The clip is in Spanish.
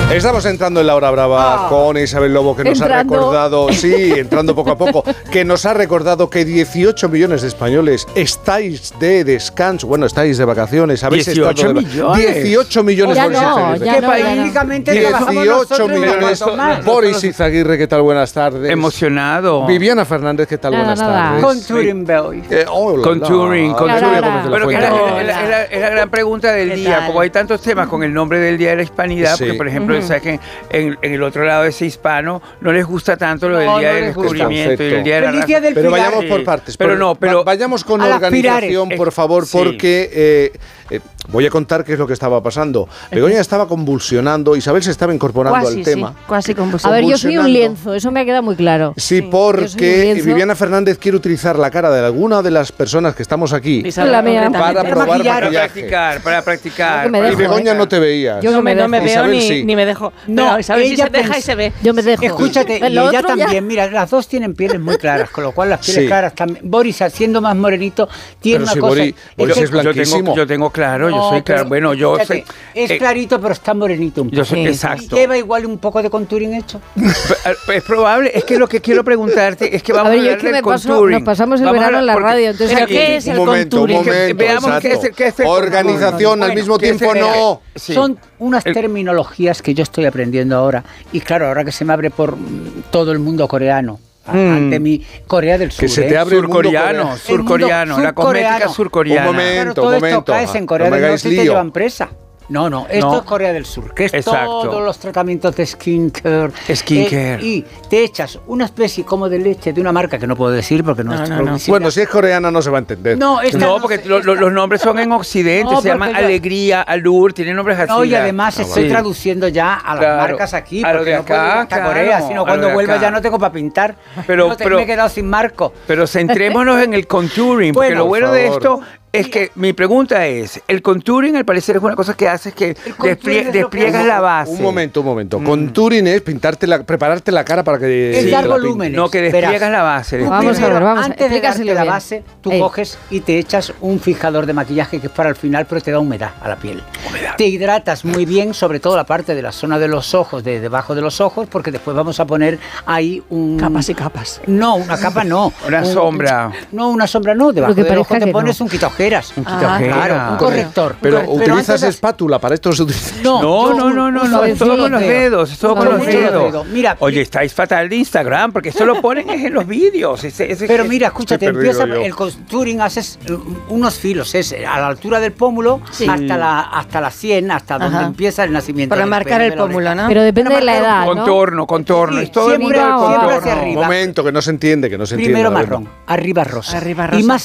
Estamos entrando en la hora brava con Isabel Lobo, que nos ha recordado, sí, entrando poco a poco, que nos ha recordado que 18 millones de españoles estáis de descanso, bueno, estáis de vacaciones, habéis 18 estado de millones. 18 millones, Ya Boris no, Izaguirre. ya Que no, paísicamente 18 millones. Boris Izaguirre, ¿qué tal? Buenas tardes. Emocionado. Viviana Fernández, ¿qué tal? Nada, Buenas nada. tardes. Contouring Boy. Contouring, Bueno, que es Claro. la gran pregunta del ¿Qué día. tal? Como hay tantos temas con el nombre del Día de la Hispanidad, Sí. porque por ejemplo, sabes que en el otro lado de ese hispano no les gusta tanto lo del No, Día no del les gusta. Descubrimiento y el Día de la Feliz raza. Día del Pero Pilar. vayamos por partes. Pero no, pero vayamos con a las organización, pilares. por favor, Sí. porque voy a contar qué es lo que estaba pasando. Begoña estaba convulsionando, Isabel se estaba incorporando al tema. Casi A ver, yo soy un convulsionando. lienzo, eso me ha quedado muy claro. Sí, Yo soy un porque lienzo. Viviana Fernández quiere utilizar la cara de alguna de las personas que estamos aquí La mía. para probar maquillar. maquillaje. Para practicar. Yo que me Y dejo, Begoña no te veía. Yo No me veo Isabel sí. ni me dejo. No, No, Isabel sí ella se deja y pensa- se ve. Yo me dejo. Escúchate, y Lo ella otro ya- también, mira, las dos tienen pieles muy claras, con lo cual las pieles Sí. claras también. Boris, siendo más morenito, tiene Pero una si cosa. Boris que- es blanquísimo. Yo tengo claro, yo No, soy claro. pero Bueno, yo escúchate, soy. es clarito, pero está morenito un poco. Yo soy Sí. exacto. Lleva igual un poco de contouring hecho. Es probable, es que lo que quiero preguntarte es que vamos A ver, a yo hablar es que del me paso, contouring. nos pasamos el Vamos a verano en la hablar- porque- radio, entonces ¿Pero aquí- qué es el Un momento, contouring? Veamos qué es el contouring. Organización al Bueno, mismo ¿qué es tiempo el- no. Sí. Son unas El- terminologías que yo estoy aprendiendo ahora. Y claro, ahora que se me abre por todo el mundo coreano. Ante mi Corea del Sur. Que se te abre el mundo Surcoreano, coreano. surcoreano, la cosmética surcoreano. surcoreana. Un momento. Claro, todo esto momento. caes en No Corea me del hagáis Norte y te lío. llevan presa. No, esto No. es Corea del Sur, que es Exacto. todos los tratamientos de skincare. Skincare. Y te echas una especie como de leche de una marca que no puedo decir porque no, es publicidad. Bueno, si es coreana no se va a entender. No, esta No, porque sé. los nombres son en Occidente, No, se llaman porque yo- Alegría, Alur, tienen nombres así. No, y además estoy Sí. traduciendo ya a las Claro. marcas aquí, A lo porque de no puedo ir acá, hasta claro, Corea, sino a lo cuando de vuelva acá. ya no tengo para pintar. Pero- Me he quedado sin marco. Pero centrémonos en el contouring, porque Bueno, lo bueno por de favor. esto es que mi pregunta es, el contouring al parecer es una cosa que haces que contouring es lo que despliegas hace- la base. Un momento. Contouring es prepararte la cara para que... Es te dar la volúmenes. No, que despliegas Verás. la base. Tú Vamos a ver, primero, vamos a- antes de explícaselo darte la bien. base, tú Ey. coges y te echas un fijador de maquillaje que es para el final, pero te da humedad a la piel. Te hidratas muy bien, sobre todo la parte de la zona de los ojos, de debajo de los ojos, porque después vamos a poner ahí un... Capas y capas. No, una capa no. Una sombra. No, una sombra no. Debajo que del ojo parezca te que pones no. un quitaojeras. Claro, un corrector. Pero un corrector. utilizas antes de- espátula, para esto se utiliza... No, es todo con los dedos, es todo con los mucho los dedos. dedos. Mira, Oye, estáis fatal de Instagram, porque esto lo ponen es en los vídeos. Pero mira, escúchate, Estoy perdido empieza yo. el contouring, haces unos filos, es a la altura del pómulo hasta la sien, hasta donde Ajá. empieza el nacimiento. Para del marcar pelo, el de la oreja. pómulo, ¿no? Pero depende de la Para marcar edad, ¿no? Contorno, Sí, es todo el mundo siempre del hacia contorno. arriba. Un momento, que no se entiende, Primero marrón, arriba rosa. Arriba rosa. Y más